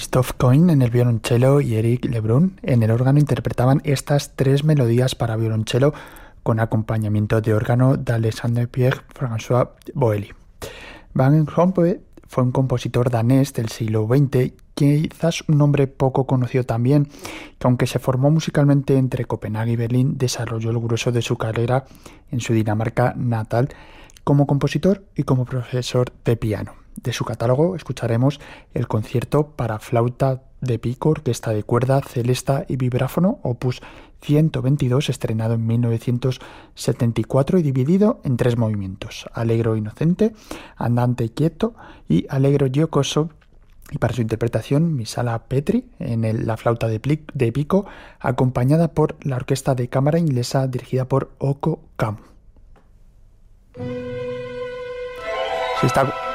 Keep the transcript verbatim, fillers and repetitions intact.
Christophe Coin en el violonchelo y Eric Lebrun en el órgano interpretaban estas tres melodías para violonchelo con acompañamiento de órgano de Alexandre Pierre-François Boëly. Van Rompuy fue un compositor danés del siglo veinte, quizás un nombre poco conocido también, que aunque se formó musicalmente entre Copenhague y Berlín, desarrolló el grueso de su carrera en su Dinamarca natal como compositor y como profesor de piano. De su catálogo escucharemos el concierto para flauta de pico, orquesta de cuerda, celesta y vibráfono, opus ciento veintidós, estrenado en mil novecientos setenta y cuatro y dividido en tres movimientos: Allegro inocente, Andante quieto y Allegro giocoso. Y para su interpretación, Misala Petri en el, la flauta de, pli, de pico, acompañada por la orquesta de cámara inglesa dirigida por Oko Kamu. Si está